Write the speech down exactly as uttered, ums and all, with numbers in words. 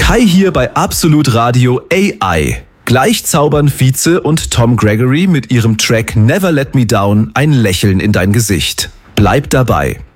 Kai hier bei Absolut Radio A I. Gleich zaubern Vize und Tom Gregory mit ihrem Track Never Let Me Down ein Lächeln in dein Gesicht. Bleib dabei.